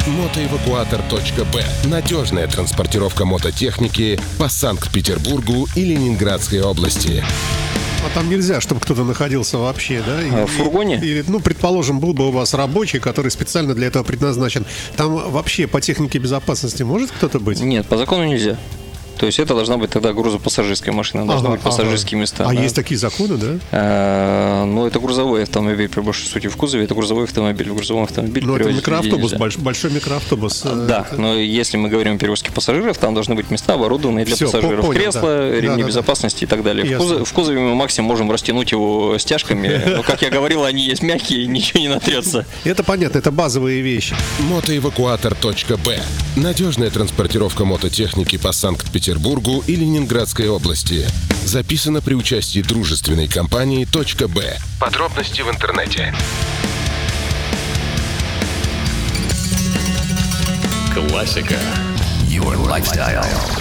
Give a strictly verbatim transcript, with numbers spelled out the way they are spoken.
мотоэвакуатор точка бэ. Надежная транспортировка мототехники по Санкт-Петербургу и Ленинградской области. А там нельзя, чтобы кто-то находился вообще, да? А, в фургоне? Или, ну, предположим, был бы у вас рабочий, который специально для этого предназначен. Там вообще по технике безопасности может кто-то быть? Нет, по закону нельзя. То есть это должна быть тогда грузопассажирская машина, должны Ага, быть пассажирские ага. места. А да. есть такие законы, да? А, ну, это грузовой автомобиль, при большей сути в кузове, это грузовой автомобиль. В грузовом автомобиле Ну, это перевозить людей микроавтобус, нельзя. больш, большой микроавтобус. э, Да, это- но если мы говорим о перевозке пассажиров, там должны быть места, оборудованные для Всё, пассажиров. понял, Кресла, да. ремни Да, да, да. безопасности и так далее. В Ясно. кузове, в кузове мы максимум можем растянуть его стяжками. Но, как я говорил, они есть мягкие, ничего не натрется. Это понятно, это базовые вещи. мотоэвакуатор точка бэ. Надежная транспортировка мототехники по Санкт-Петербургу и Ленинградской области. Записано при участии дружественной компании «Точка Б». Подробности в интернете. Классика. Your lifestyle.